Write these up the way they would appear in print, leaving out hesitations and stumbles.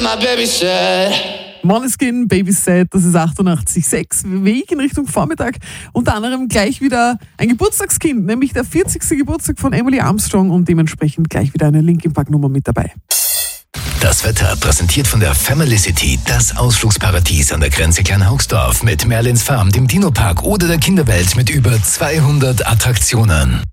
Måneskin, Babyset, das ist 88,6. Weg in Richtung Vormittag. Unter anderem gleich wieder ein Geburtstagskind, nämlich der 40. Geburtstag von Emily Armstrong und dementsprechend gleich wieder eine Linkin Park Nummer mit dabei. Das Wetter präsentiert von der Family-City, das Ausflugsparadies an der Grenze Kleinhaugsdorf mit Merlins Farm, dem Dino-Park oder der Kinderwelt mit über 200 Attraktionen.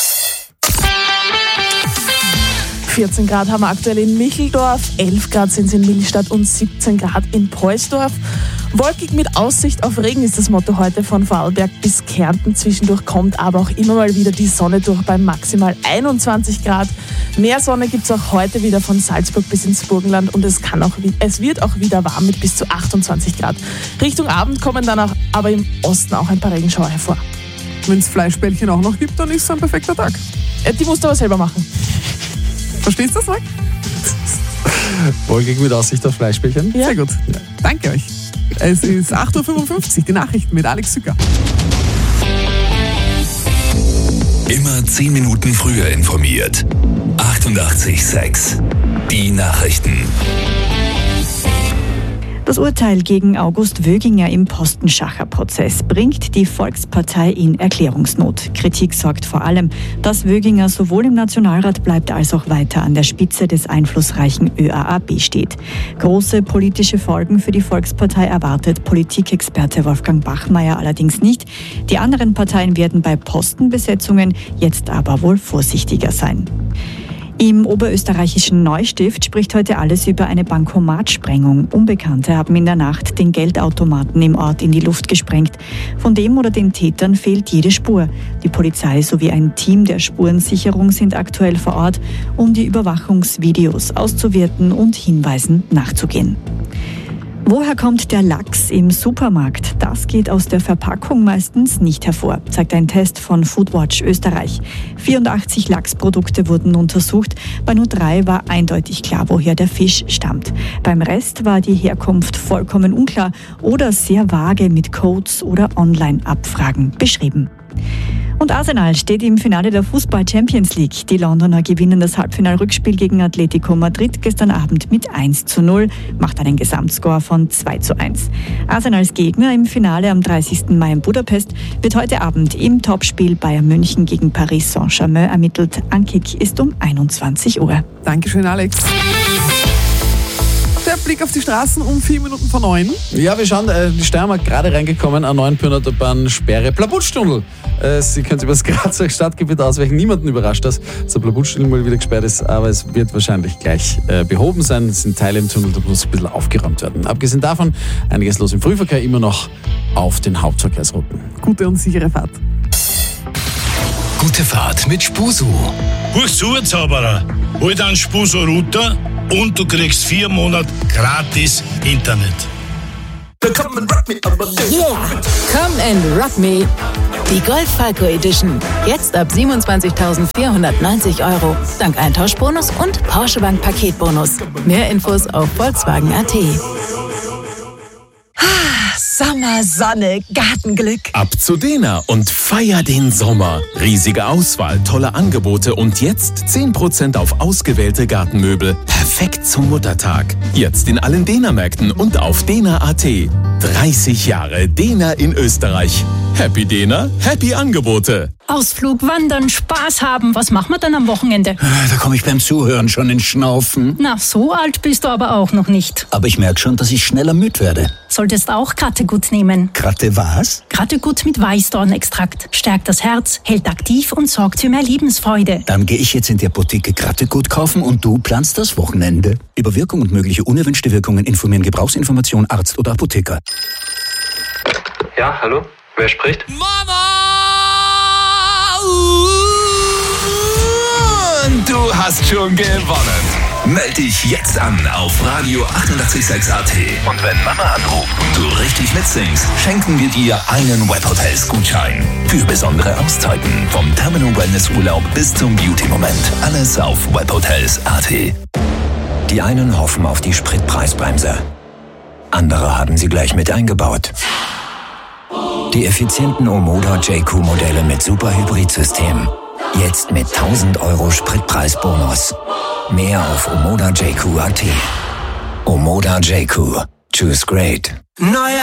14 Grad haben wir aktuell in Micheldorf, 11 Grad sind es in Millstatt und 17 Grad in Poelsdorf. Wolkig mit Aussicht auf Regen ist das Motto heute von Vorarlberg bis Kärnten. Zwischendurch kommt aber auch immer mal wieder die Sonne durch bei maximal 21 Grad. Mehr Sonne gibt es auch heute wieder von Salzburg bis ins Burgenland und es wird auch wieder warm mit bis zu 28 Grad. Richtung Abend kommen dann auch, aber im Osten auch ein paar Regenschauer hervor. Wenn es Fleischbällchen auch noch gibt, dann ist es ein perfekter Tag. Die musst du aber selber machen. Verstehst du das, Mike? Wolkig mit Aussicht auf Fleischbällchen? Ja. Sehr gut. Ja. Danke euch. Es ist 8.55 Uhr, die Nachrichten mit Alex Sücker. Immer 10 Minuten früher informiert. 88,6. Die Nachrichten. Das Urteil gegen August Wöginger im Postenschacher-Prozess bringt die Volkspartei in Erklärungsnot. Kritik sorgt vor allem, dass Wöginger sowohl im Nationalrat bleibt als auch weiter an der Spitze des einflussreichen ÖAAB steht. Große politische Folgen für die Volkspartei erwartet Politikexperte Wolfgang Bachmeier allerdings nicht. Die anderen Parteien werden bei Postenbesetzungen jetzt aber wohl vorsichtiger sein. Im oberösterreichischen Neustift spricht heute alles über eine Bankomatsprengung. Unbekannte haben in der Nacht den Geldautomaten im Ort in die Luft gesprengt. Von dem oder den Tätern fehlt jede Spur. Die Polizei sowie ein Team der Spurensicherung sind aktuell vor Ort, um die Überwachungsvideos auszuwerten und Hinweisen nachzugehen. Woher kommt der Lachs im Supermarkt? Das geht aus der Verpackung meistens nicht hervor, zeigt ein Test von Foodwatch Österreich. 84 Lachsprodukte wurden untersucht, bei nur 3 war eindeutig klar, woher der Fisch stammt. Beim Rest war die Herkunft vollkommen unklar oder sehr vage mit Codes oder Online-Abfragen beschrieben. Und Arsenal steht im Finale der Fußball-Champions League. Die Londoner gewinnen das Halbfinal-Rückspiel gegen Atletico Madrid gestern Abend mit 1:0, macht einen Gesamtscore von 2:1. Arsenals Gegner im Finale am 30. Mai in Budapest wird heute Abend im Topspiel Bayern München gegen Paris Saint-Germain ermittelt. Ankick ist um 21 Uhr. Dankeschön, Alex. Der Blick auf die Straßen um 4 Minuten vor 9. Ja, wir schauen, die Steiermark gerade reingekommen, eine 9-Kilometer-Bahn-Sperre. Blabutstunnel. Sie können über das Grazer Stadtgebiet ausweichen. Niemanden überrascht das, dass der Blabutstunnel mal wieder gesperrt ist, aber es wird wahrscheinlich gleich behoben sein. Es sind Teile im Tunnel, da muss ein bisschen aufgeräumt werden. Abgesehen davon, einiges los im Frühverkehr, immer noch auf den Hauptverkehrsrouten. Gute und sichere Fahrt. Gute Fahrt mit Spusu. Huch zu, Zauberer. Hol dir einen Spuso-Router und du kriegst 4 Monate gratis Internet. Yeah, come and rock me. Die Golf Falco Edition. Jetzt ab 27.490 €. Dank Eintauschbonus und Porsche Bank Paketbonus. Mehr Infos auf Volkswagen.at. Sommer, Sonne, Gartenglück. Ab zu Dena und feier den Sommer. Riesige Auswahl, tolle Angebote und jetzt 10% auf ausgewählte Gartenmöbel. Perfekt zum Muttertag. Jetzt in allen Dena-Märkten und auf dena.at. 30 Jahre Dena in Österreich. Happy Dena, happy Angebote. Ausflug, Wandern, Spaß haben. Was machen wir dann am Wochenende? Da komme ich beim Zuhören schon ins Schnaufen. Na, so alt bist du aber auch noch nicht. Aber ich merke schon, dass ich schneller müde werde. Solltest auch Krattegut nehmen. Kratte was? Krattegut mit Weißdornextrakt. Stärkt das Herz, hält aktiv und sorgt für mehr Lebensfreude. Dann gehe ich jetzt in die Apotheke Krattegut kaufen und du planst das Wochenende. Über Wirkung und mögliche unerwünschte Wirkungen informieren Gebrauchsinformation Arzt oder Apotheker. Ja, hallo? Wer spricht? Und du hast schon gewonnen. Meld dich jetzt an auf Radio 88,6 AT. Und wenn Mama anruft und du richtig mitsingst, schenken wir dir einen Webhotels-Gutschein. Für besondere Auszeiten vom Terminal Wellness Urlaub bis zum Beauty-Moment. Alles auf Webhotels.at. Die einen hoffen auf die Spritpreisbremse. Andere haben sie gleich mit eingebaut. Die effizienten Omoda JQ-Modelle mit Super-Hybrid-System. Jetzt mit 1.000 € Spritpreisbonus. Mehr auf omodajq.at. Omoda JQ. Choose great.